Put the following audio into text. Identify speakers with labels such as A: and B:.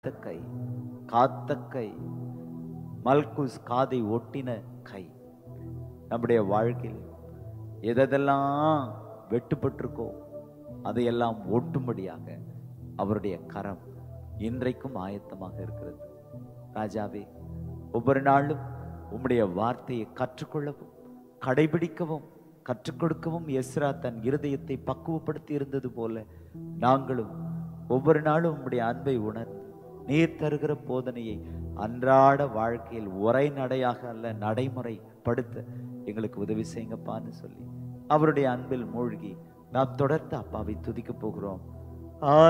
A: கை, காத்த கை, மல்குஸ் காதை ஒட்டின கை. நம்முடைய வாழ்க்கையில் எதெல்லாம் வெட்டுப்பட்டிருக்கோ அதையெல்லாம் ஒட்டும்படியாக அவருடைய கரம் இன்றைக்கும் ஆயத்தமாக இருக்கிறது. ராஜாவே, ஒவ்வொரு நாளும் உம்முடைய வார்த்தையை கற்றுக்கொள்ளவும் கடைபிடிக்கவும் கற்றுக் கொடுக்கவும் எஸ்ரா தன் இருதயத்தை பக்குவப்படுத்தி இருந்தது போல நாங்களும் ஒவ்வொரு நாளும் உம்முடைய அன்பை உணர்ந்து நீர் தருகிற போதனையை அன்றாட வாழ்க்கையில் உரை நடையாக அல்ல நடைமுறைப்படுத்த எங்களுக்கு உதவி செய்யுங்கப்பான்னு சொல்லி அவருடைய அன்பில் மூழ்கி நாம் தொடர்ந்து அப்பாவை துதிக்க போகிறோம்.